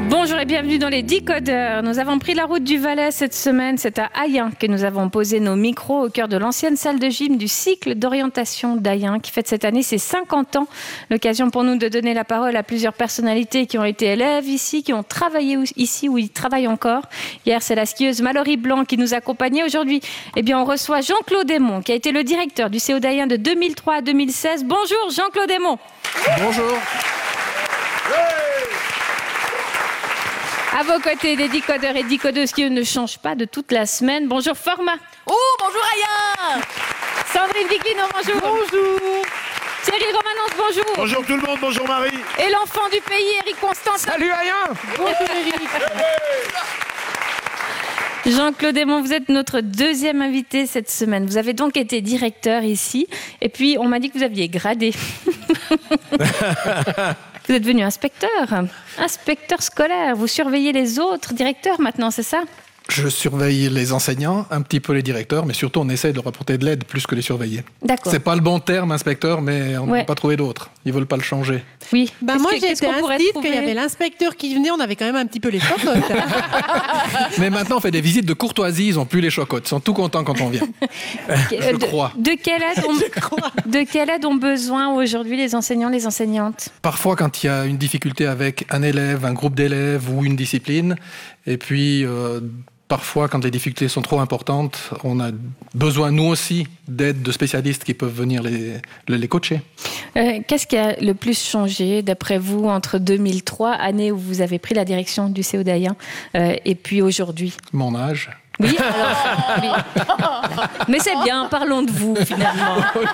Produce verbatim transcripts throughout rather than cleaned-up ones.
Bonjour et bienvenue dans les Décodeurs. Nous avons pris la route du Valais cette semaine. C'est à Ayen que nous avons posé nos micros au cœur de l'ancienne salle de gym du cycle d'orientation d'Ayen qui fête cette année ses cinquante ans. L'occasion pour nous de donner la parole à plusieurs personnalités qui ont été élèves ici, qui ont travaillé ici ou ils travaillent encore. Hier, c'est la skieuse Mallory Blanc qui nous accompagnait. Aujourd'hui, eh bien, on reçoit Jean-Claude Aymon qui a été le directeur du C O d'Ayen de deux mille trois à deux mille seize. Bonjour Jean-Claude Aymon. Bonjour. À vos côtés, des décodeurs et décodeuses qui eux, ne changent pas de toute la semaine. Bonjour Format. Oh, bonjour Ayen. Sandrine Viquino, bonjour. Bonjour. Thierry Romanence, bonjour. Bonjour tout le monde, bonjour Marie. Et l'enfant du pays, Eric Constantin. Salut Ayen. Bonjour Eric. Jean-Claude Aymon, vous êtes notre deuxième invité cette semaine. Vous avez donc été directeur ici. Et puis, on m'a dit que vous aviez gradé. Vous êtes devenu inspecteur, inspecteur scolaire. Vous surveillez les autres directeurs maintenant, c'est ça ? Je surveille les enseignants, un petit peu les directeurs, mais surtout on essaie de leur apporter de l'aide plus que les surveiller. D'accord. C'est pas le bon terme, inspecteur, mais on n'a Ouais. pas trouvé d'autre. Ils veulent pas le changer. Oui. Bah Qu'est-ce moi que- j'ai qu'est-ce été qu'on pourrait instite trouver quand il y avait l'inspecteur qui venait, on avait quand même un petit peu les chocottes. Mais maintenant on fait des visites de courtoisie, ils ont plus les chocottes. Ils sont tout contents quand on vient. Je de, crois. De quelle aide ont, de quelle aide ont besoin aujourd'hui les enseignants, les enseignantes ? Parfois quand il y a une difficulté avec un élève, un groupe d'élèves ou une discipline, et puis euh, parfois quand les difficultés sont trop importantes, on a besoin nous aussi d'aide de spécialistes qui peuvent venir les, les coacher. Euh, Qu'est-ce qui a le plus changé, d'après vous, entre deux mille trois, année où vous avez pris la direction du C O d'Ayen, euh, et puis aujourd'hui ? Mon âge. Oui, alors, oui. Mais c'est bien, parlons de vous, finalement.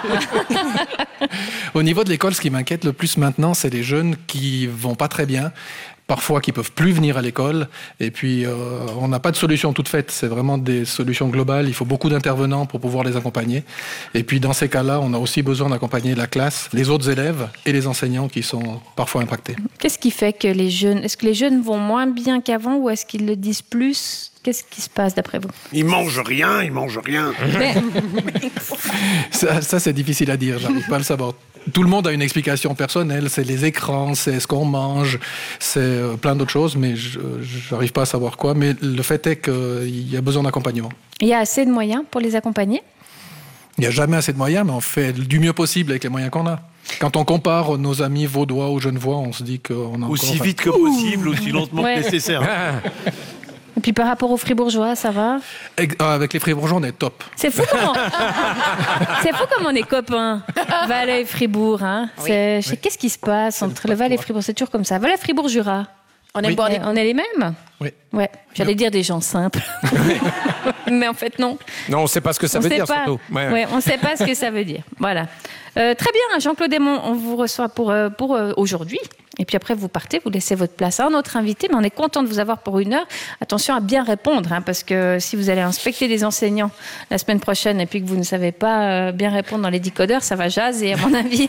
Au niveau de l'école, ce qui m'inquiète le plus maintenant, c'est les jeunes qui vont pas très bien, parfois qui peuvent plus venir à l'école, et puis euh, on n'a pas de solution toute faite, c'est vraiment des solutions globales, il faut beaucoup d'intervenants pour pouvoir les accompagner, et puis dans ces cas-là, on a aussi besoin d'accompagner la classe, les autres élèves et les enseignants qui sont parfois impactés. Qu'est-ce qui fait que les jeunes... Est-ce que les jeunes vont moins bien qu'avant ou est-ce qu'ils le disent plus ? Qu'est-ce qui se passe d'après vous ? Ils mangent rien, ils mangent rien. Mais- Ça, ça c'est difficile à dire, j'arrive pas à le savoir. Tout le monde a une explication personnelle, c'est les écrans, c'est ce qu'on mange, c'est euh, plein d'autres choses, mais je n'arrive pas à savoir quoi. Mais le fait est qu'il y a besoin d'accompagnement. Il y a assez de moyens pour les accompagner ? Il n'y a jamais assez de moyens, mais on fait du mieux possible avec les moyens qu'on a. Quand on compare nos amis vaudois aux genevois, on se dit qu'on a Aussi encore... vite que possible, aussi lentement Ouais. que nécessaire. Et puis par rapport aux fribourgeois, ça va ? Ex- ah, avec les fribourgeois, on est top. C'est fou comment... C'est fou comme on est copains. Valais et Fribourg, hein. C'est... je sais- Qu'est-ce qui se passe entre le Valais et Fribourg ? C'est toujours comme ça. Valais, Fribourg, Jura. On aime Oui. boire des- on est les mêmes ? Oui. Ouais. J'allais dire des gens simples. Mais en fait, non. Non, on ne sait pas ce que ça on veut sait dire, pas. surtout. Ouais, ouais. Ouais, on ne sait pas ce que ça veut dire. Voilà. Euh, très bien, Jean-Claude Aymon, on vous reçoit pour, euh, pour euh, aujourd'hui. Et puis après, vous partez, vous laissez votre place à un autre invité. Mais on est content de vous avoir pour une heure. Attention à bien répondre, hein, parce que si vous allez inspecter des enseignants la semaine prochaine et puis que vous ne savez pas euh, bien répondre dans les décodeurs, ça va jaser, à mon avis.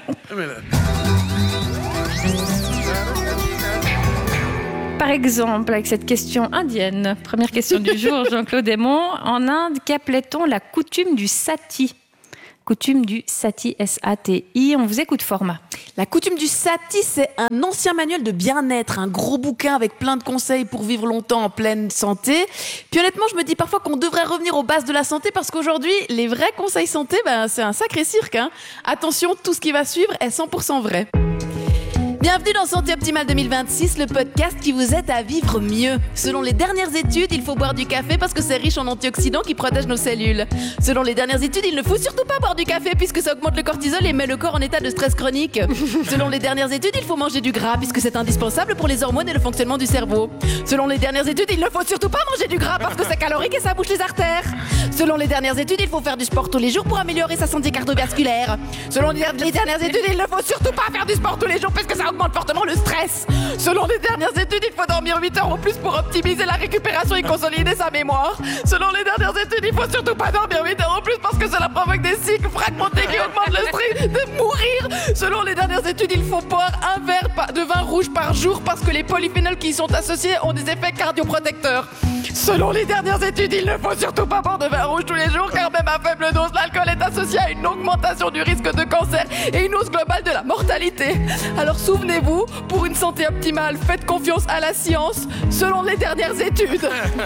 Par exemple, avec cette question indienne, première question du jour, Jean-Claude Aymon. En Inde, qu'appelait-on la coutume du sati ? Coutume du sati, S A T I. On vous écoute, Format. La coutume du sati, c'est un ancien manuel de bien-être, un gros bouquin avec plein de conseils pour vivre longtemps en pleine santé. Puis honnêtement, je me dis parfois qu'on devrait revenir aux bases de la santé parce qu'aujourd'hui, les vrais conseils santé, ben, c'est un sacré cirque, hein. Attention, tout ce qui va suivre est cent pour cent vrai. Bienvenue dans Santé Optimale deux mille vingt-six, le podcast qui vous aide à vivre mieux. Selon les dernières études, il faut boire du café parce que c'est riche en antioxydants qui protègent nos cellules. Selon les dernières études, il ne faut surtout pas boire du café puisque ça augmente le cortisol et met le corps en état de stress chronique. Selon les dernières études, il faut manger du gras puisque c'est indispensable pour les hormones et le fonctionnement du cerveau. Selon les dernières études, il ne faut surtout pas manger du gras parce que c'est calorique et ça bouche les artères. Selon les dernières études, il faut faire du sport tous les jours pour améliorer sa santé cardiovasculaire. Selon les les dernières études, il ne faut surtout pas faire du sport tous les jours parce que ça augmente fortement le stress. Selon les dernières études, il faut dormir huit heures ou plus pour optimiser la récupération et consolider sa mémoire. Selon les dernières études, il faut surtout pas dormir huit heures ou plus parce que cela provoque des cycles fragmentés qui augmentent le stress de mourir. Selon les dernières études, il faut boire un verre de vin rouge par jour parce que les polyphénols qui y sont associés ont des effets cardioprotecteurs. Selon les dernières études, il ne faut surtout pas boire de vin rouge tous les jours car même à faible dose, l'alcool est associé à une augmentation du risque de cancer et une hausse globale de la mortalité. Alors souvent, Souvenez-vous, pour une santé optimale, faites confiance à la science, selon les dernières études.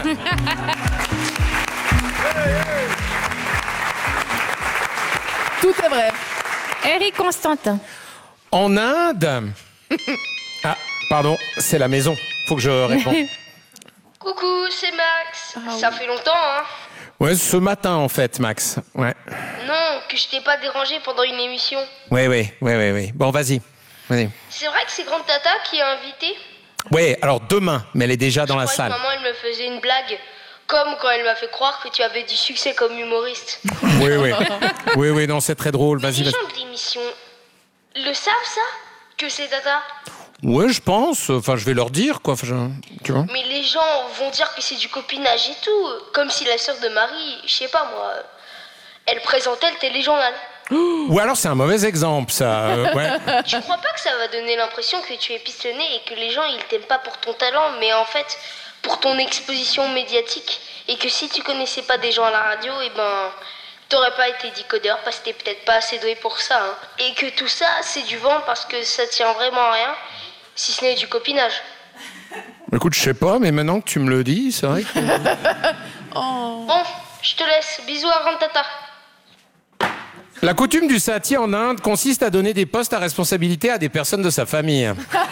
Tout est vrai. Éric Constantin. En Inde. Ah, pardon, c'est la maison. Faut que je réponde. Coucou, c'est Max. Ah Ça oui. fait longtemps, hein? Ouais, ce matin en fait, Max. Ouais. Non, que je t'ai pas dérangé pendant une émission. Ouais, ouais, ouais, ouais, ouais. Bon, vas-y. Vas-y. C'est vrai que c'est Grande Tata qui a invité? Ouais, alors demain, mais elle est déjà dans Je la croyais salle. que maman, elle me faisait une blague. Comme quand elle m'a fait croire que tu avais du succès comme humoriste. Oui, oui. Oui, oui, non, c'est très drôle. Mais Vas-y, les vas-y. gens de l'émission le savent, ça? Que c'est Tata? Ouais, je pense. Enfin, je vais leur dire, quoi. Enfin, je- Tu vois. Mais les gens vont dire que c'est du copinage et tout. Comme si la sœur de Marie, je sais pas moi, elle présentait le téléjournal. Ou alors, c'est un mauvais exemple, ça. euh, ouais. Tu crois pas que ça va donner l'impression que tu es pistonné et que les gens ils t'aiment pas pour ton talent, mais en fait pour ton exposition médiatique, et que si tu connaissais pas des gens à la radio, et ben t'aurais pas été décodeur parce que t'es peut-être pas assez doué pour ça, hein. Et que tout ça c'est du vent parce que ça tient vraiment à rien, si ce n'est du copinage. Écoute, je sais pas, mais maintenant que tu me le dis, c'est vrai que... Bon, je te laisse. Bisous à Grande Tata. La coutume du sati en Inde consiste à donner des postes à responsabilité à des personnes de sa famille.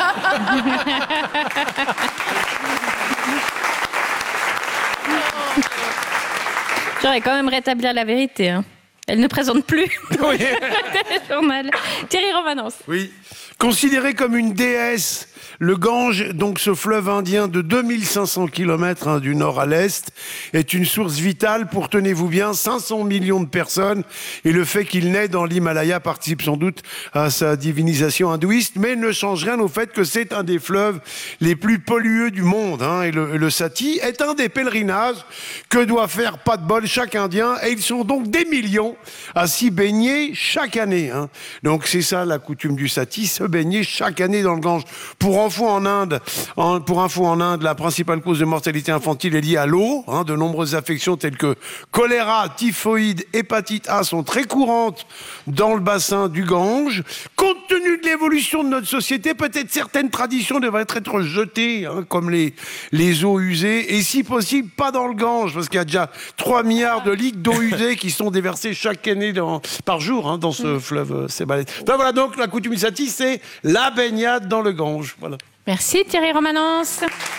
J'aurais quand même rétablir la vérité. Hein. Elle ne présente plus Oui. le téléjournal. Thierry Romanence. Oui. Considéré comme une déesse, le Gange, donc ce fleuve indien de deux mille cinq cents kilomètres hein, du nord à l'est, est une source vitale pour, tenez-vous bien, cinq cents millions de personnes. Et le fait qu'il naît dans l'Himalaya participe sans doute à sa divinisation hindouiste, mais ne change rien au fait que c'est un des fleuves les plus pollueux du monde. Hein, et le, le Sati est un des pèlerinages que doit faire pas de bol chaque Indien. Et ils sont donc des millions à s'y baigner chaque année. Hein. Donc c'est ça la coutume du Sati, se baigner chaque année dans le Gange. Pour info en Inde, en, pour info en Inde, la principale cause de mortalité infantile est liée à l'eau. Hein. De nombreuses affections telles que choléra, typhoïde, hépatite A sont très courantes dans le bassin du Gange. Compte tenu de l'évolution de notre société, peut-être certaines traditions devraient être jetées, hein, comme les, les eaux usées, et si possible, pas dans le Gange, parce qu'il y a déjà trois milliards de litres d'eau usée qui sont déversés chaque année dans, par jour hein, dans ce fleuve euh, Sébalais. Enfin, voilà, donc la coutume du Sati, c'est la baignade dans le Gange. Voilà. Merci Thierry Romanence.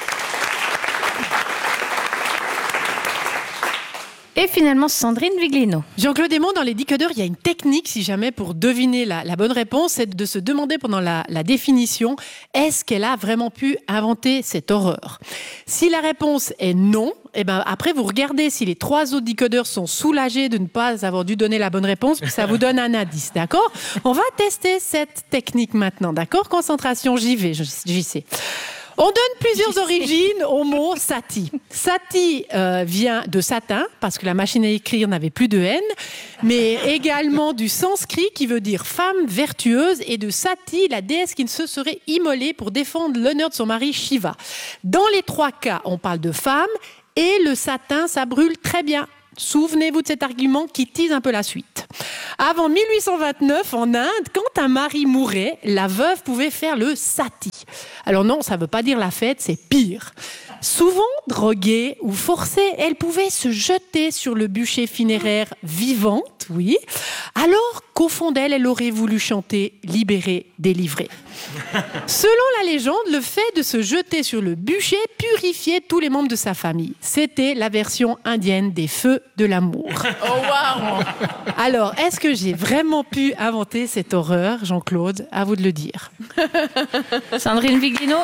Et finalement, Sandrine Viglino. Jean-Claude Aymon, dans les décodeurs, il y a une technique, si jamais, pour deviner la, la bonne réponse, c'est de se demander pendant la, la définition, est-ce qu'elle a vraiment pu inventer cette horreur? Si la réponse est non, eh ben après, vous regardez si les trois autres décodeurs sont soulagés de ne pas avoir dû donner la bonne réponse, puis ça vous donne un indice, d'accord? On va tester cette technique maintenant, d'accord? Concentration, j'y vais, j'y sais. On donne plusieurs origines au mot sati. Sati euh, vient de satin, parce que la machine à écrire n'avait plus de N, mais également du sanskrit qui veut dire femme vertueuse, et de Sati, la déesse qui se serait immolée pour défendre l'honneur de son mari Shiva. Dans les trois cas, on parle de femme, et le satin, ça brûle très bien. Souvenez-vous de cet argument qui tease un peu la suite. Avant mille huit cent vingt-neuf, en Inde, quand un mari mourait, la veuve pouvait faire le sati. Alors non, ça ne veut pas dire la fête, c'est pire. Souvent droguée ou forcée, elle pouvait se jeter sur le bûcher funéraire vivante, oui, alors qu'au fond d'elle, elle aurait voulu chanter « Libérée, délivrée ». Selon la légende, le fait de se jeter sur le bûcher purifiait tous les membres de sa famille. C'était la version indienne des feux de l'amour. Oh waouh! Alors, est-ce que j'ai vraiment pu inventer cette horreur, Jean-Claude? À vous de le dire. Sandrine Viglino.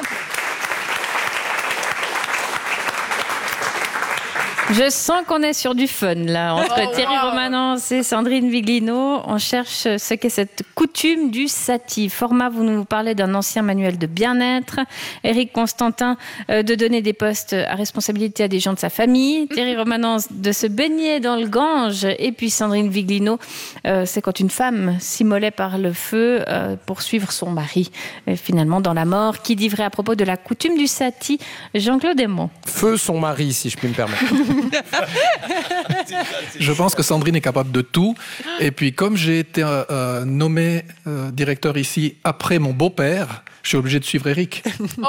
Je sens qu'on est sur du fun, là, entre Oh, Thierry wow. Romanence et Sandrine Viglino. On cherche ce qu'est cette coutume du sati. Format, vous nous parlez d'un ancien manuel de bien-être. Éric Constantin, euh, de donner des postes à responsabilité à des gens de sa famille. Thierry Romanence, de se baigner dans le Gange. Et puis Sandrine Viglino, euh, c'est quand une femme s'immolait par le feu euh, pour suivre son mari, euh, finalement, dans la mort. Qui dit vrai à propos de la coutume du sati? Jean-Claude Aymon. Feu son mari, si je puis me permettre. Je pense que Sandrine est capable de tout. Et puis, comme j'ai été euh, euh, nommé euh, directeur ici après mon beau-père, je suis obligé de suivre Eric. Oh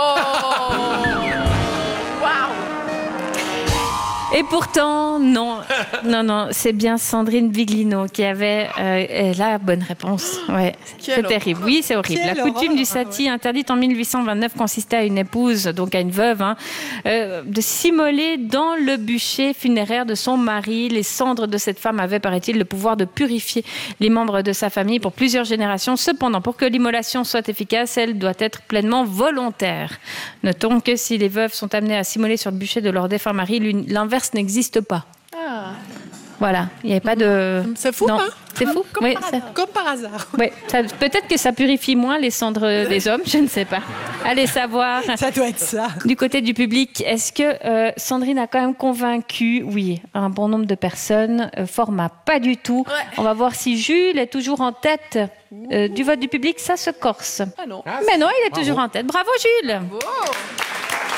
Waouh. Et pourtant, non, non, non, c'est bien Sandrine Viglino qui avait euh, la bonne réponse. Ouais, c'est Quelle terrible. Oui, c'est horrible. Quelle La coutume horreur. du sati, interdite en mille huit cent vingt-neuf, consistait à une épouse, donc à une veuve, hein, euh, de s'immoler dans le bûcher funéraire de son mari. Les cendres de cette femme avaient, paraît-il, le pouvoir de purifier les membres de sa famille pour plusieurs générations. Cependant, pour que l'immolation soit efficace, elle doit être pleinement volontaire. Notons que si les veuves sont amenées à s'immoler sur le bûcher de leur défunt mari, l'inverse n'existe pas. Ah. Voilà, il n'y avait pas de... C'est fou, non. hein C'est fou. Comme, Oui, par ça- hasard. Comme par hasard. ouais, ça- peut-être que ça purifie moins les cendres des hommes, je ne sais pas. Allez savoir. Ça doit être ça. Du côté du public, est-ce que euh, Sandrine a quand même convaincu, oui, un bon nombre de personnes? Euh, format, pas du tout. Ouais. On va voir si Jules est toujours en tête euh, du vote du public. Ça se corse. Ah non. Mais non, il est toujours en tête. Bravo Jules. Wow.